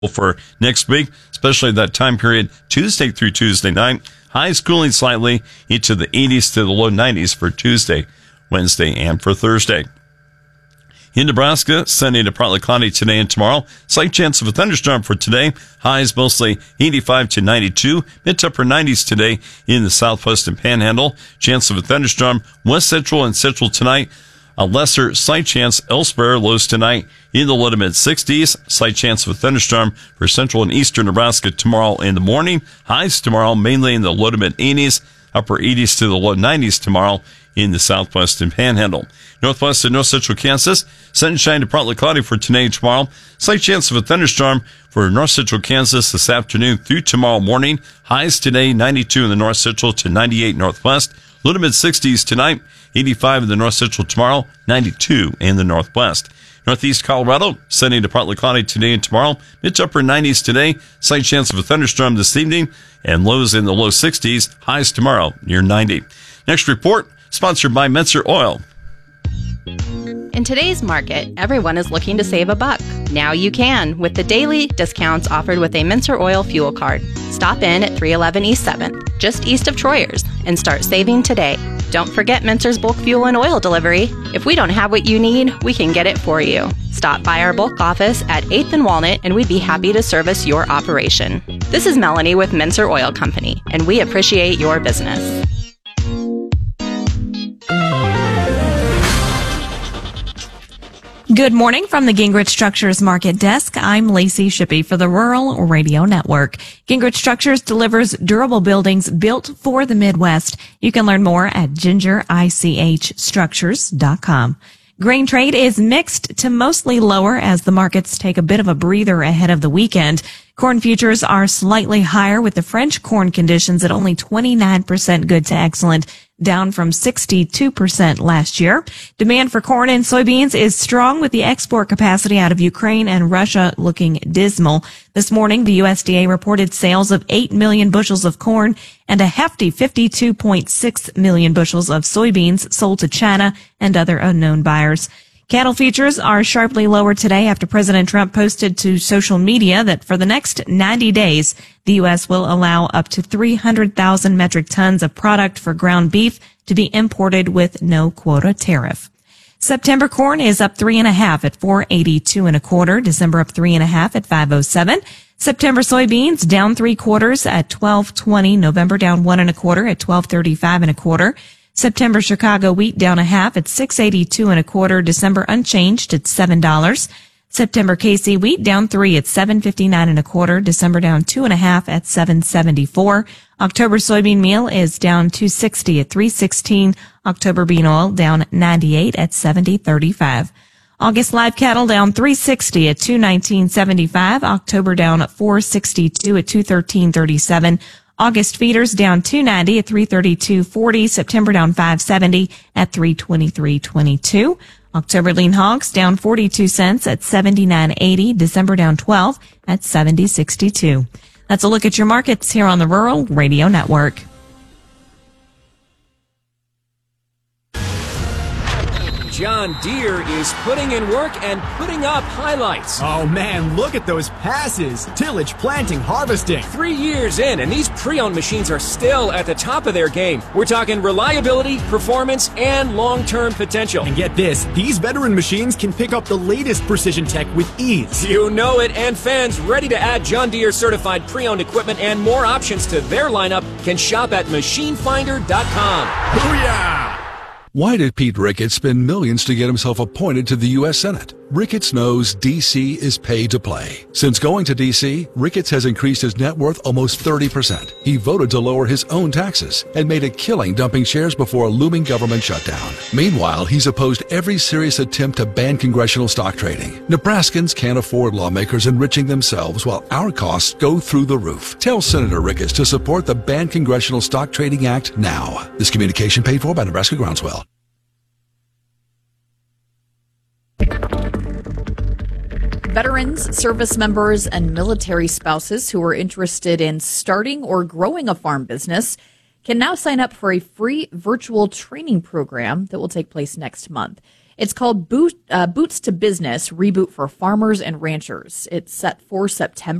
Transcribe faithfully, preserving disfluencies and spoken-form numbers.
for next week, especially that time period, Tuesday through Tuesday night. Highs cooling slightly into the eighties to the low nineties for Tuesday, Wednesday, and for Thursday. In Nebraska, sunny to partly cloudy today and tomorrow. Slight chance of a thunderstorm for today. Highs mostly eighty-five to ninety-two. Mid to upper nineties today in the southwest and panhandle. Chance of a thunderstorm west central and central tonight. A lesser slight chance elsewhere. Lows tonight in the low to mid sixties. Slight chance of a thunderstorm for central and eastern Nebraska tomorrow in the morning. Highs tomorrow mainly in the low to mid eighties. Upper eighties to the low nineties tomorrow in the southwest and panhandle. Northwest and north central Kansas, sunshine to partly cloudy for today and tomorrow. Slight chance of a thunderstorm for north central Kansas this afternoon through tomorrow morning. Highs today, ninety-two in the north central to ninety-eight northwest. Low to mid sixties tonight, eighty-five in the north central tomorrow, ninety-two in the northwest. Northeast Colorado, sunny to partly cloudy today and tomorrow. Mid to upper nineties today. Slight chance of a thunderstorm this evening and lows in the low sixties. Highs tomorrow near ninety. Next report, sponsored by Menser Oil. In today's market, everyone is looking to save a buck. Now you can with the daily discounts offered with a Menser Oil fuel card. Stop in at three eleven East seventh, just east of Troyers, and start saving today. Don't forget Menser's bulk fuel and oil delivery. If we don't have what you need, we can get it for you. Stop by our bulk office at eighth and Walnut, and we'd be happy to service your operation. This is Melanie with Menser Oil Company, and we appreciate your business. Good morning from the Gingrich Structures Market Desk. I'm Lacey Shippey for the Rural Radio Network. Gingrich Structures delivers durable buildings built for the Midwest. You can learn more at ginger ich structures dot com. Grain trade is mixed to mostly lower as the markets take a bit of a breather ahead of the weekend. Corn futures are slightly higher with the French corn conditions at only twenty-nine percent good to excellent, down from sixty-two percent last year. Demand for corn and soybeans is strong with the export capacity out of Ukraine and Russia looking dismal. This morning, the U S D A reported sales of eight million bushels of corn and a hefty fifty-two point six million bushels of soybeans sold to China and other unknown buyers. Cattle futures are sharply lower today after President Trump posted to social media that for the next ninety days, the U S will allow up to three hundred thousand metric tons of product for ground beef to be imported with no quota tariff. September corn is up three and a half at four eighty-two and a quarter. December up three and a half at five oh seven. September soybeans down three quarters at twelve twenty. November down one and a quarter at twelve thirty-five and a quarter. September Chicago wheat down a half at six eighty-two and a quarter. December unchanged at seven dollars. September K C wheat down three at seven fifty-nine and a quarter. December down two and a half at seven seventy-four. October soybean meal is down two sixty at three sixteen. October bean oil down ninety-eight at seventy thirty-five. August live cattle down three sixty at two nineteen seventy-five. October down four sixty-two at two thirteen thirty-seven. August feeders down two ninety at three thirty-two forty. September down five seventy at three twenty-three twenty-two. October lean hogs down forty-two cents at seventy-nine eighty. December down twelve at seventy sixty-two. That's a look at your markets here on the Rural Radio Network. John Deere is putting in work and putting up highlights. Oh man, look at those passes. Tillage, planting, harvesting. Three years in, and these pre-owned machines are still at the top of their game. We're talking reliability, performance, and long-term potential. And get this, these veteran machines can pick up the latest precision tech with ease. You know it, and fans ready to add John Deere certified pre-owned equipment and more options to their lineup can shop at machine finder dot com. Booyah! Why did Pete Ricketts spend millions to get himself appointed to the U S Senate? Ricketts knows D C is pay to play. Since going to D C, Ricketts has increased his net worth almost thirty percent. He voted to lower his own taxes and made a killing dumping shares before a looming government shutdown. Meanwhile, he's opposed every serious attempt to ban congressional stock trading. Nebraskans can't afford lawmakers enriching themselves while our costs go through the roof. Tell Senator Ricketts to support the Ban Congressional Stock Trading Act now. This communication paid for by Nebraska Groundswell. Veterans, service members, and military spouses who are interested in starting or growing a farm business can now sign up for a free virtual training program that will take place next month. It's called Boot, uh, Boots to Business, Reboot for Farmers and Ranchers. It's set for September.